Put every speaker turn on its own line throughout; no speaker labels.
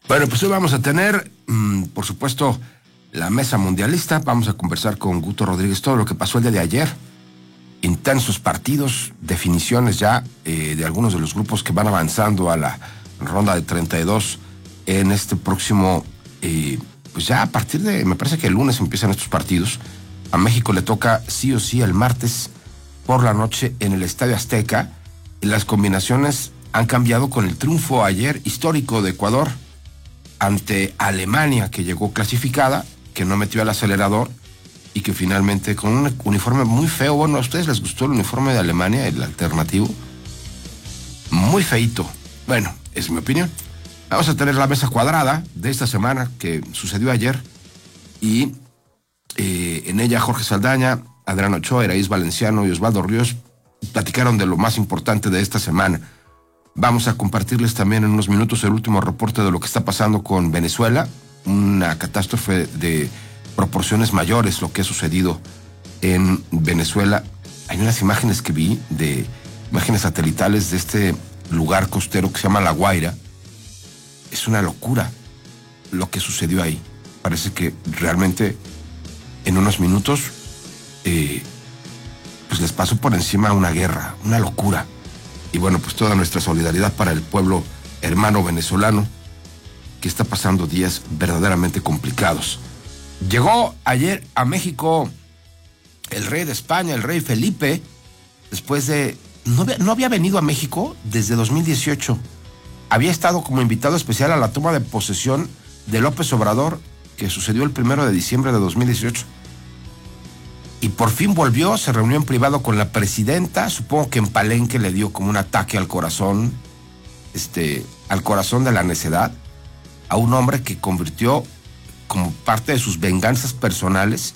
Bueno, pues hoy vamos a tener, por supuesto, la mesa mundialista. Vamos a conversar con Guto Rodríguez todo lo que pasó el día de ayer. Intensos partidos, definiciones ya de algunos de los grupos que van avanzando a la ronda de 32 en este próximo, pues ya a partir de, me parece que el lunes empiezan estos partidos. A México le toca sí o sí el martes por la noche en el Estadio Azteca. Y las combinaciones han cambiado con el triunfo ayer histórico de Ecuador ante Alemania, que llegó clasificada, que no metió al acelerador y que finalmente con un uniforme muy feo. Bueno, ¿a ustedes les gustó el uniforme de Alemania, el alternativo? Muy feito. Bueno, es mi opinión. Vamos a tener la mesa cuadrada de esta semana que sucedió ayer y en ella Jorge Saldaña, Adrián Ochoa, Eraís Valenciano y Osvaldo Ríos platicaron de lo más importante de esta semana. Vamos a compartirles también en unos minutos el último reporte de lo que está pasando con Venezuela, una catástrofe de proporciones mayores lo que ha sucedido en Venezuela. Hay unas imágenes que vi, de imágenes satelitales de este lugar costero que se llama La Guaira. Es una locura lo que sucedió ahí. Parece que realmente en unos minutos pues les pasó por encima una guerra, una locura. Y bueno, pues toda nuestra solidaridad para el pueblo hermano venezolano que está pasando días verdaderamente complicados. Llegó ayer a México el rey de España, el rey Felipe, después de... No había venido a México desde 2018. Había estado como invitado especial a la toma de posesión de López Obrador, que sucedió el 1 de diciembre de 2018. Y por fin volvió, se reunió en privado con la presidenta. Supongo que en Palenque le dio como un ataque al corazón de la necedad, a un hombre que convirtió como parte de sus venganzas personales,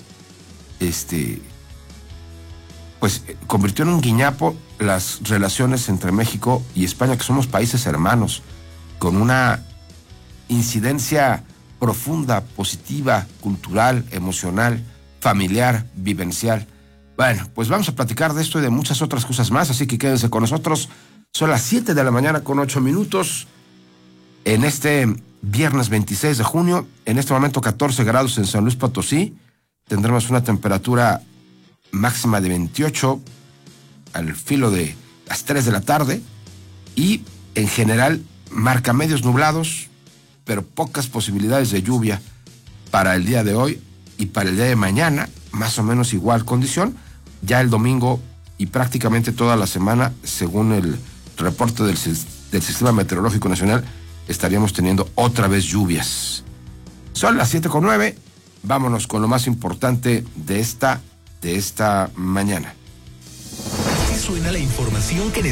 pues convirtió en un guiñapo las relaciones entre México y España, que somos países hermanos, con una incidencia profunda, positiva, cultural, emocional, familiar, vivencial. Bueno, pues vamos a platicar de esto y de muchas otras cosas más, así que quédense con nosotros. Son las 7 de la mañana con 8 minutos en este viernes 26 de junio. En este momento 14 grados en San Luis Potosí. Tendremos una temperatura máxima de 28 al filo de las 3 de la tarde y en general marca medios nublados, pero pocas posibilidades de lluvia para el día de hoy. Y para el día de mañana, más o menos igual condición. Ya el domingo y prácticamente toda la semana, según el reporte del Sistema Meteorológico Nacional, estaríamos teniendo otra vez lluvias. Son las 7:09. Vámonos con lo más importante de esta mañana.
Así suena la información que necesitas.